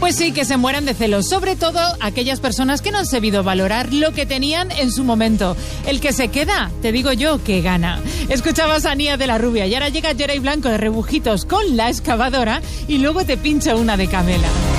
Pues sí, que se mueran de celos, sobre todo aquellas personas que no han sabido valorar lo que tenían en su momento. El que se queda, te digo yo, que gana. Escuchabas a Nia de la Rubia y ahora llega Jeray Blanco de Rebujitos con La Excavadora y luego te pincha una de Camela.